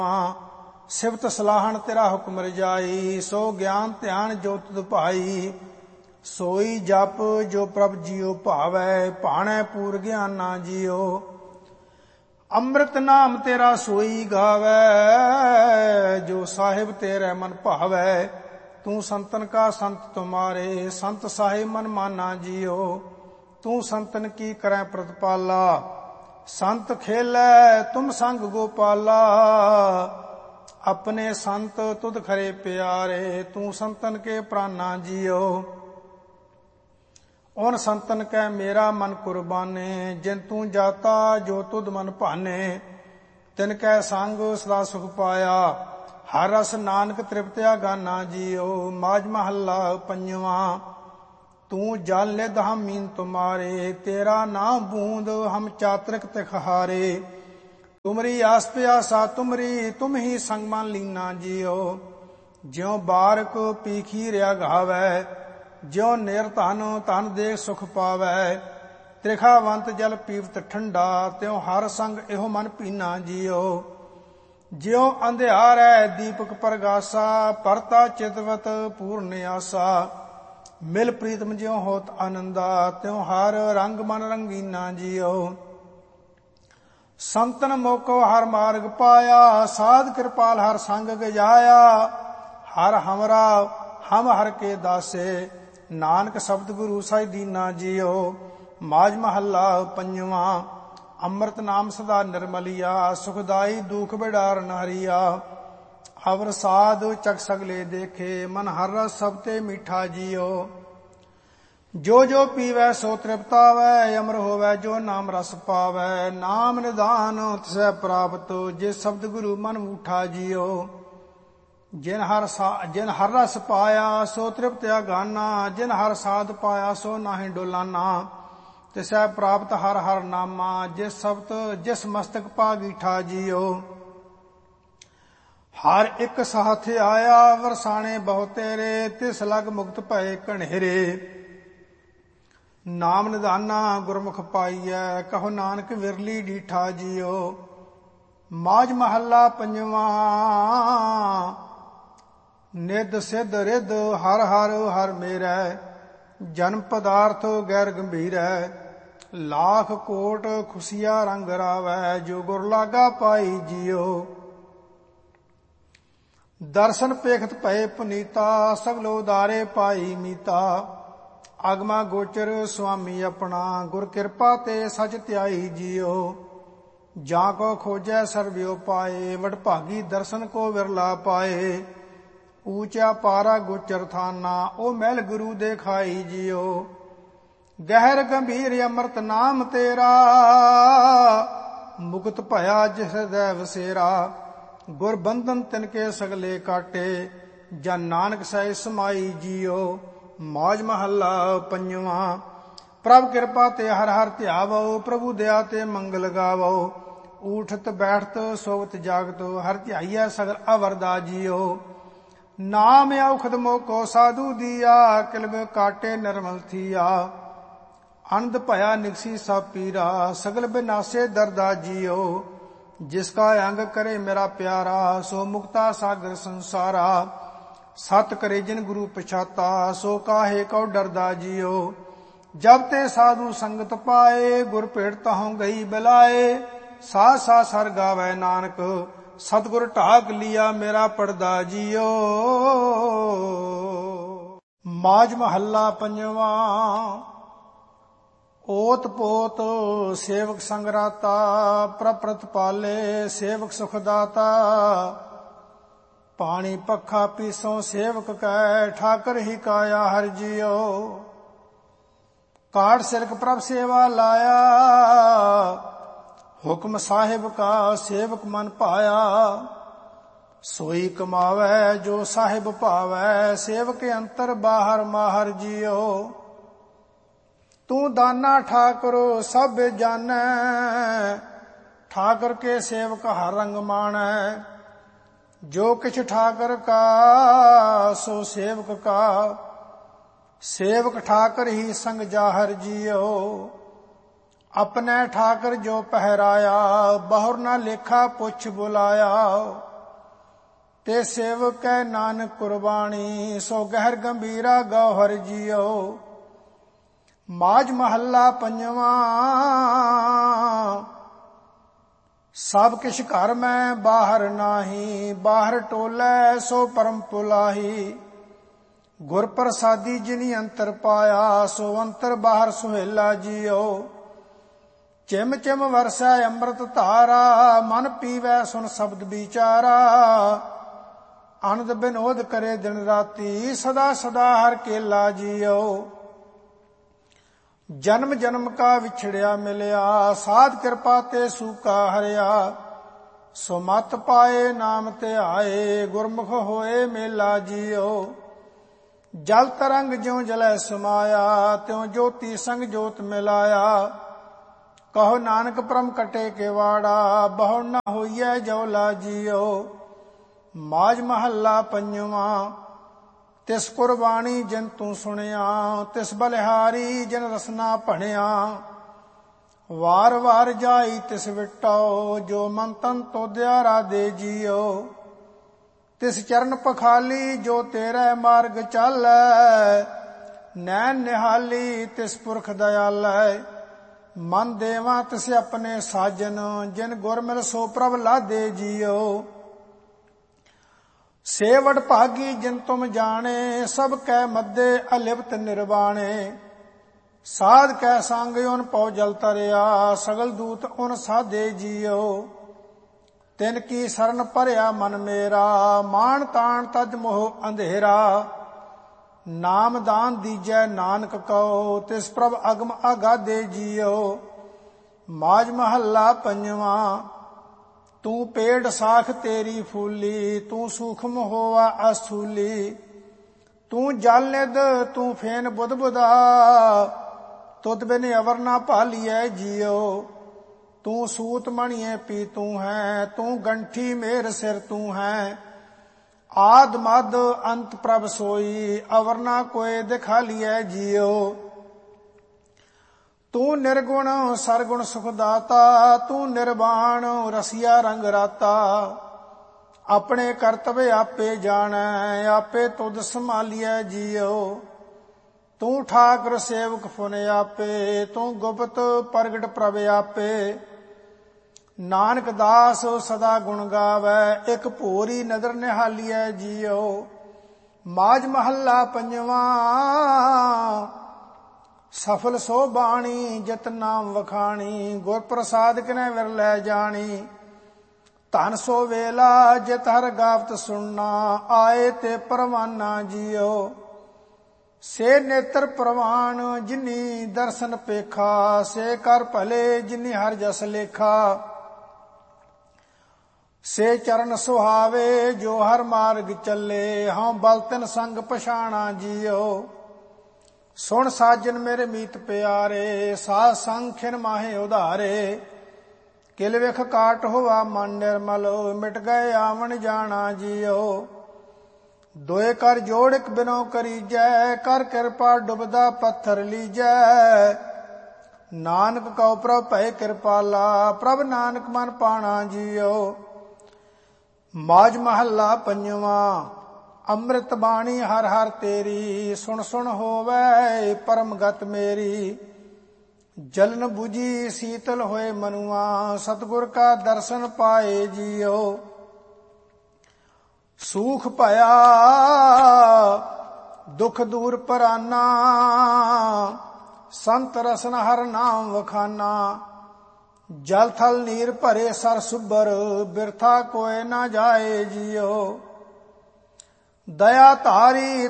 ਸਿਫਤ ਸਲਾਹਣ ਤੇਰਾ ਹੁਕਮ ਰਜਾਈ। ਸੋ ਗਿਆਨ ਧਿਆਨ ਜੋ ਤੁਧ ਭਾਈ। ਸੋਈ ਜਪ ਜੋ ਪ੍ਰਭ ਜੀਉ ਭਾਵੈ। ਭਾਣੈ ਪੂਰ ਗਿਆਨਾ ਜੀਉ। ਅੰਮ੍ਰਿਤ ਨਾਮ ਤੇਰਾ ਸੋਈ ਗਾਵੈ। ਜੋ ਸਾਹਿਬ ਤੇਰੇ ਮਨ ਭਾਵੈ। ਤੂੰ ਸੰਤਨ ਕਾ ਸੰਤ ਤੁਮਾਰੇ। ਸੰਤ ਸਾਹਿਬ ਮਨ ਮਾਨਾ ਜੀਉ। ਤੂੰ ਸੰਤਨ ਕੀ ਕਰੈ ਪ੍ਰਤਪਾਲਾ। ਸੰਤ ਖੇਲੈ ਤੁਮ ਸੰਗ ਗੋਪਾਲਾ। ਆਪਣੇ ਸੰਤ ਤੁਧ ਖਰੇ ਪਿਆਰੇ। ਤੂੰ ਸੰਤਨ ਕੇ ਪ੍ਰਾਨਾ ਜੀਉ। ਉਨ ਸੰਤਨ ਕੈ ਮੇਰਾ ਮਨ ਕੁਰਬਾਨੇ। ਜਿਨ ਤੂੰ ਜਾਤਾ ਜੋ ਤੁਧ ਮਨ ਭਾਨੇ। ਤਿਨ ਕੈ ਸੰਗ ਸਦਾ ਸੁਖ ਪਾਇਆ। ਹਰ ਰਸ ਨਾਨਕ ਤ੍ਰਿਪਤਿਆ ਗਾਨਾ ਜੀਉ। ਮਾਝ ਮਹੱਲਾ ਪੰਜਵਾਂ। ਤੂੰ ਜਲ ਨਿਧ ਹਮ ਮੀਨ ਤੁਮਾਰੇ। ਤੇਰਾ ਨਾਮ ਬੂੰਦ ਹਮ ਚਾਤਰਿਕ ਤਿਖਾਰੇ। ਤੁਮਰੀ ਆਸ ਪਿਆਸਾ ਤੁਮਰੀ। ਤੁਮ ਹੀ ਸੰਗ ਮਨ ਲੀਨਾ ਜੀਉ। ਜਿਉ ਬਾਰਕ ਪੀਖੀ ਰਿਆ ਗਾਵੈ। ਜਿਉ ਨਿਰਧਨ ਧਨ ਦੇਖ ਸੁਖ ਪਾਵੈ। ਤ੍ਰਿਖਾਵੰਤ ਜਲ ਪੀਵਤ ਠੰਡਾ। ਤਿਉ ਹਰ ਸੰਗ ਇਹੋ ਮਨ ਪੀਨਾ ਜੀਉ। ਜਿਉ ਅੰਧਿਆਰੈ ਦੀਪਕ ਪ੍ਰਗਾਸਾ। ਪਰਤਾ ਚਿਤਵਤ ਪੂਰਨ ਆਸਾ। ਮਿਲ ਪ੍ਰੀਤਮ ਜਿਉ ਹੋਤ ਆਨੰਦਾ। ਤਿਉ ਹਰ ਰੰਗ ਮਨ ਰੰਗੀਨਾ ਜੀਉ। ਸੰਤਨ ਮੋਕੋ ਹਰ ਮਾਰਗ ਪਾਇਆ। ਸਾਧ ਕਿਰਪਾਲ ਹਰ ਸੰਗ ਗਜਾਇਆ। ਹਰ ਹਮਰਾ ਹਮ ਹਰ ਕੇ ਦਾਸੇ। ਨਾਨਕ ਸ਼ਬਦ ਗੁਰੂ ਸਾਈ ਦੀਨਾ ਜੀਉ। ਮਾਝ ਮਹੱਲਾ ਪੰਜਵਾਂ। ਅੰਮ੍ਰਿਤ ਨਾਮ ਸਦਾ ਨਿਰਮਲਿਆ। ਸੁਖਦਾਈ ਦੁਖ ਬਿਡਾਰਨ ਹਰੀਆ। ਅਵਰ ਸਾਧ ਚਕ ਸਗਲੇ ਦੇਖੇ। ਮਨ ਹਰ ਰਸ ਸਭ ਤੇ ਮੀਠਾ ਜੀਉ। ਜੋ ਜੋ ਪੀਵੈ ਸੋ ਤ੍ਰਿਪਤਾਵੈ। ਅਮਰ ਹੋਵੈ ਜੋ ਨਾਮ ਰਸ ਪਾਵੈ। ਨਾਮ ਨਿਧਾਨ ਤਿਸੈ ਪ੍ਰਾਪਤ। ਜੇ ਸ਼ਬਦ ਗੁਰੂ ਮਨ ਊਠਾ ਜੀਉ। ਜਿਨ ਹਰ ਰਸ ਪਾਇਆ ਸੋ ਤ੍ਰਿਪਤਿਆ ਗਾਨਾ। ਜਿਨ ਹਰ ਸਾਧ ਪਾਇਆ ਸੋ ਨਾਹੀ ਡੋਲਾਨਾ। ਤਿਸੈ ਪ੍ਰਾਪਤ ਹਰ ਹਰ ਨਾਮਾ। ਜਿਸ ਮਸਤਕ ਪਾ ਗੀਠਾ ਜੀਉ। ਹਰ ਇੱਕ ਸਾਥ ਆਇਆ ਵਰਸਾਣੇ ਬਹੁ ਤੇਰੇ। ਤਿਸ ਲਗ ਮੁਕਤ ਭਏ ਘਨੇਰੇ। ਨਾਮ ਨਿਧਾਨਾ ਗੁਰਮੁਖ ਪਾਈਐ। ਕਹੋ ਨਾਨਕ ਵਿਰਲੀ ਡੀਠਾ ਜੀਉ। ਮਾਝ ਮਹੱਲਾ ਪੰਜਵਾਂ। ਨਿਧ ਸਿਧ ਰਿਧ ਹਰ ਹਰ ਹਰ ਮੇਰੈ। ਜਨਮ ਪਦਾਰਥ ਗੈਰ ਗੰਭੀਰੈ। ਲਾਖ ਕੋਟ ਖੁਸ਼ੀਆ ਰੰਗ ਰਾਵੈ। ਜੋ ਗੁਰ ਲਾਗਾ ਪਾਈ ਜੀਉ। ਦਰਸ਼ਨ ਪੇਖਤ ਭਏ ਪੁਨੀਤਾ। ਸਗਲੋ ਉਦਾਰੇ ਪਾਈ ਮੀਤਾ। ਅਗਮਾ ਗੋਚਰ ਸੁਆਮੀ ਆਪਣਾ। ਗੁਰ ਕਿਰਪਾ ਤੇ ਸਚ ਧਿਆਈ ਜੀਉ। ਜਾਂ ਕੋ ਖੋਜੈ ਸਰਬਿਓ ਪਾਏ। ਵਡਭਾਗੀ ਦਰਸ਼ਨ ਕੋ ਵਿਰਲਾ ਪਾਏ। ਊਚਾ ਪਾਰਾ ਗੋਚਰ ਥਾਨਾ। ਉਹ ਮਹਿਲ ਗੁਰੂ ਦੇਖਾਈ ਜੀਉ। ਗਹਿਰ ਗੰਭੀਰ ਅੰਮ੍ਰਿਤ ਨਾਮ ਤੇਰਾ। ਮੁਕਤ ਭਇਆ ਜਿਸ ਹਿਰਦੈ ਵਸੇਰਾ। ਗੁਰ ਬੰਧਨ ਤਿਨ ਕੇ ਸਗਲੇ ਕਾਟੇ। ਜਨ ਨਾਨਕ ਸਹਿ ਸਮਾਈ ਜੀਉ। ਮਾਝ ਮਹੱਲਾ ਪੰਜਵਾਂ। ਪ੍ਰਭ ਕਿਰਪਾ ਤੇ ਹਰ ਹਰ ਧਿਆਵੋ। ਪ੍ਰਭੂ ਦਇਆ ਤੇ ਮੰਗਲ ਗਾਵੋ। ਊਠਤ ਬੈਠਤ ਸੋਵਤ ਜਾਗਤ। ਹਰ ਧਿਆਈਐ ਸਗਲ ਅਵਰਦਾ ਜੀਉ। ਨਾਮ ਔਖਦ ਮੋਕੋ ਸਾਧੂ ਦੀਆ। ਕਿਲਬ ਕਾਟੇ ਨਿਰਮਲ ਥੀਆ। ਅਨੰਦ ਭਇਆ ਨਿਕਸੀ ਸਭ ਪੀਰਾ। ਸਗਲ ਬਿਨਾਸੇ ਦਰਦਾ ਜੀਉ। ਜਿਸ ਕਾ ਅੰਗ ਕਰੇ ਮੇਰਾ ਪਿਆਰਾ। ਸੋ ਮੁਕਤਾ ਸਾਗਰ ਸੰਸਾਰਾ। ਸਤ ਕਰੇ ਜਿਨ ਗੁਰੂ ਪਛਾਤਾ। ਸੋ ਕਾਹੇ ਕਉ ਡਰਦਾ ਜੀਉ। ਜਬ ਤੇ ਸਾਧੂ ਸੰਗਤ ਪਾਏ। ਗੁਰ ਭੇਟ ਤਹੋਂ ਗਈ ਬਲਾਏ। ਸਾਧ ਸਾਧ ਸਰ ਗਾਵੈ ਨਾਨਕ। ਸਤਿਗੁਰ ਢਾਕ ਲਿਆ ਮੇਰਾ ਪੜਦਾ ਜੀਉ। ਮਾਝ ਮਹੱਲਾ ਪੰਜਵਾਂ। ਓਤ ਪੋਤ ਸੇਵਕ ਸੰਗ ਰਾਤਾ। ਪ੍ਰਪ੍ਰਤ ਪਾਲੇ ਸੇਵਕ ਸੁਖ ਦਾਤਾ। ਪਾਣੀ ਪੱਖਾ ਪੀਸੋਂ ਸੇਵਕ ਕੈ। ਠਾਕਰ ਹੀ ਕਾਇਆ ਹਰਿ ਜੀਉ। ਕਾੜ ਸਿਰਕ ਪ੍ਰਭ ਸੇਵਾ ਲਾਇਆ। ਹੁਕਮ ਸਾਹਿਬ ਕਾ ਸੇਵਕ ਮਨ ਪਾਇਆ। ਸੋਈ ਕਮਾਵੈ ਜੋ ਸਾਹਿਬ ਭਾਵੈ। ਸੇਵਕ ਅੰਤਰ ਬਾਹਰ ਮਾਹਰ ਜੀਉ। ਤੂੰ ਦਾਨਾ ਠਾਕੁਰ ਸਭ ਜਾਣੈ। ਠਾਕੁਰ ਕੇ ਸੇਵਕ ਹਰ ਰੰਗ ਮਾਣੈ। ਜੋ ਕਿਛ ਠਾਕੁਰ ਕਾ ਸੋ ਸੇਵਕ ਕਾ। ਸੇਵਕ ਠਾਕੁਰ ਹੀ ਸੰਗ ਜਾਹਰ ਜੀਉ। ਆਪਣੇ ਠਾਕੁਰ ਜੋ ਪਹਿਰਾਇਆ। ਬਹੁਰ ਨਾ ਲੇਖਾ ਪੁੱਛ ਬੁਲਾਇਆ। ਤੇ ਸੇਵਕੈ ਨਾਨਕ ਕੁਰਬਾਣੀ, ਸੋ ਗਹਿਰ ਗੰਭੀਰਾ ਗੌਹਰ ਜੀਓ। ਮਾਝ ਮਹੱਲਾ ਪੰਜਵਾਂ। ਸਭ ਕਿਛ ਘਰ ਮੈਂ ਬਾਹਰ ਨਾਹੀ, ਬਾਹਰ ਟੋਲੇ ਸੋ ਪਰਮ ਪੁਲਾਹੀ। ਗੁਰ ਪ੍ਰਸਾਦੀ ਜਿਨੀ ਅੰਤਰ ਪਾਇਆ, ਸੋ ਅੰਤਰ ਬਾਹਰ ਸੁਹੇਲਾ ਜੀਓ। ਚਿਮ ਚਿਮ ਵਰਸੈ ਅੰਮ੍ਰਿਤ ਧਾਰਾ, ਮਨ ਪੀਵੈ ਸੁਨ ਸ਼ਬਦ ਵਿਚਾਰਾ। ਆਨੰਦ ਬਿਨੋਦ ਕਰੇ ਦਿਨ ਰਾਤੀ, ਸਦਾ ਸਦਾ ਹਰ ਕੇਲਾ ਜੀਓ। ਜਨਮ ਜਨਮ ਕਾ ਵਿਛੜਿਆ ਮਿਲਿਆ, ਸਾਧ ਕਿਰਪਾ ਤੇ ਸੂਕਾ ਹਰਿਆ। ਸੋ ਮਤ ਪਾਏ ਨਾਮ ਤੇ ਆਏ, ਗੁਰਮੁਖ ਹੋਏ ਮੇਲਾ ਜੀਓ। ਜਲ ਤਰੰਗ ਜਿਉ ਜਲੈ ਸਮਾਇਆ, ਤਿਉ ਜੋਤੀ ਸੰਗ ਜੋਤ ਮਿਲਾਇਆ। ਕਹੋ ਨਾਨਕ ਪ੍ਰਮ ਕਟੇ ਕੇਵਾੜਾ, ਬਹੁ ਨ ਹੋਈਐ ਜਉਲਾ ਜੀਓ। ਮਾਝ ਮਹੱਲਾ ਪੰਜਵਾਂ। ਤਿਸ ਕੁਰਬਾਣੀ ਜਿਨ ਤੂੰ ਸੁਣਿਆ, ਤਿਸ ਬਲਿਹਾਰੀ ਜਿਨ ਰਸਨਾ ਭਣਿਆ। ਵਾਰ ਵਾਰ ਜਾਈ ਤਿਸ ਵਿਟੋ, ਜੋ ਮਨ ਤਨ ਤੋਦਿਆ ਰਾਧੇ ਜੀਓ। ਤਿਸ ਚਰਨ ਪਖਾਲੀ ਜੋ ਤੇਰੇ ਮਾਰਗ ਚਾਲੈ, ਨੈਣ ਨਿਹਾਲੀ ਤਿਸ ਪੁਰਖ ਦਇਆਲੈ। ਮਨ ਦੇਵਾ ਤਿਸ ਆਪਣੇ ਸਾਜਨ, ਜਿਨ ਗੁਰ ਮਿਲ ਸੋ ਪ੍ਰਭ ਲਾਦੇ ਜੀਓ। ਸੇ ਵਡ ਭਾਗੀ ਜਿਨ ਤੁਮ ਜਾਣੇ, ਸਭ ਕੈ ਮੱਦੇ ਅਲਿਪਤ ਨਿਰਵਾਣੇ। ਸਾਧ ਕੈ ਸੰਗ ਉਨ ਪਉ ਜਲ ਤਰਿਆ, ਸਗਲ ਦੂਤ ਉਨ ਸਾਧੇ ਜੀਓ। ਤਿਨ ਕੀ ਸਰਨ ਭਰਿਆ ਮਨ ਮੇਰਾ, ਮਾਣ ਤਾਣ ਤਜ ਮੋਹ ਅੰਧੇਰਾ। ਨਾਮ ਦਾਨ ਦੀਜੈ ਨਾਨਕ ਕਉ, ਤਿਸ ਪ੍ਰਭ ਅਗਮ ਅਗਾਧੇ ਜੀਓ। ਮਾਝ ਮਹੱਲਾ ਪੰਜਵਾਂ। ਤੂੰ ਪੇੜ ਸਾਖ ਤੇਰੀ ਫੂਲੀ, ਤੂੰ ਸੂਖਮ ਹੋਵਾ ਅਸਥੂਲੀ। ਤੂੰ ਜਲ ਨਿਧ ਤੂੰ ਫੇਨ ਬੁਧ ਬੁਧਾ, ਤੁਧ ਬਿਨ ਅਵਰ ਨਾ ਭਾਲੀਐ ਜੀਓ। ਤੂੰ ਸੂਤ ਮਣੀਏ ਪੀ ਤੂੰ ਹੈ, ਤੂੰ ਗੰਠੀ ਮੇਰ ਸਿਰ ਤੂੰ ਹੈ। ਆਦ ਮਦ ਅੰਤ ਪ੍ਰਭ ਸੋਈ, ਅਵਰ ਨਾ ਕੋਏ ਦਿਖਾਲੀਐ ਜੀਓ। ਤੂੰ ਨਿਰਗੁਣ ਸਰਗੁਣ ਸੁਖ ਦਾਤਾ, ਤੂੰ ਨਿਰਵਾਣ ਰਸੀਆ ਰੰਗ ਰਾਤਾ। ਆਪਣੇ ਕਰਤਵ ਆਪੇ ਜਾਣੈ, ਆਪੇ ਤੁਧ ਸੰਭਾਲੀਐ ਜੀਓ। ਤੂੰ ਠਾਕੁਰ ਸੇਵਕ ਫੁਨ ਆਪੇ, ਤੂੰ ਗੁਪਤ ਪ੍ਰਗਟ ਪ੍ਰਭ ਆਪੇ। ਨਾਨਕ ਦਾਸ ਸਦਾ ਗੁਣ ਗਾਵੈ, ਇੱਕ ਭੋਰੀ ਨਦਰ ਨਿਹਾਲੀਐ ਜੀਓ। ਮਾਝ ਮਹੱਲਾ ਪੰਜਵਾਂ। ਸਫਲ ਸੋ ਬਾਣੀ ਜਿਤ ਨਾਮ ਵਖਾਣੀ, ਗੁਰ ਪ੍ਰਸਾਦ ਕਿਨੈ ਵਿਰਲੈ ਜਾਣੀ। ਧਨ ਸੋ ਵੇਲਾ ਜਿਤ ਹਰ ਗਾਵਤ ਸੁਣਨਾ, ਆਏ ਤੇ ਪਰਵਾਨਾ ਜੀਓ। ਸੇ ਨੇਤਰ ਪ੍ਰਵਾਨ ਜਿਨੀ ਦਰਸ਼ਨ ਪੇਖਾ, ਸੇ ਕਰ ਭਲੇ ਜਿਨੀ ਹਰ ਜਸ ਲੇਖਾ। ਸੇ ਚਰਨ ਸੁਹਾਵੇ ਜੋ ਹਰ ਮਾਰਗ ਚੱਲੇ, ਹਉ ਬਲ ਤਿਨ ਸੰਗ ਪਛਾਣਾ ਜੀਓ। ਸੁਣ ਸਾਜਨ ਮੇਰੇ ਮੀਤ ਪਿਆਰੇ, ਸਾਧ ਸੰਗ ਖਿਨ ਮਾਹੇ ਉਧਾਰੇ। ਕਿਲ ਵਿਖ ਕਾਟ ਹੋਵਾ ਮਨ ਨਿਰਮਲ, ਮਿਟ ਗਏ ਆਵਣ ਜਾਣਾ ਜੀਓ। ਦੋਏ ਕਰ ਜੋੜ ਇਕ ਬਿਨੋ ਕਰੀਜੈ, ਕਰ ਕਿਰਪਾ ਡੁਬਦਾ ਪੱਥਰ ਲੀਜੈ। ਨਾਨਕ ਕਉ ਪ੍ਰਭ ਭੈ ਕਿਰਪਾਲਾ, ਪ੍ਰਭ ਨਾਨਕ ਮਨ ਪਾਣਾ ਜੀਓ। ਮਾਝ ਮਹੱਲਾ ਪੰਜਵਾਂ। ਅੰਮ੍ਰਿਤ ਬਾਣੀ ਹਰ ਹਰ ਤੇਰੀ, ਸੁਣ ਸੁਣ ਹੋਵੈ ਪਰਮ ਗਤ ਮੇਰੀ। ਜਲਨ 부ਜੀ ਸੀਤਲ ਹੋਏ ਮਨੁਆ, ਸਤਿਗੁਰ ਕਾ ਦਰਸ਼ਨ ਪਾਏ ਜੀਓ। ਸੂਖ ਭਇਆ ਦੁਖ ਦੂਰ ਪਰਾਨਾ, ਸੰਤ ਰਸਨ ਹਰ ਨਾਮ ਵਖਾਨਾ। ਜਲ ਥਲ ਨੀਰ ਭਰੇ ਸਰ ਸੁਭਰ, ਬਿਰਥਾ ਕੋਇ ਨਾ ਜਾਏ ਜੀਓ। ਦਇਆ ਧਾਰੀ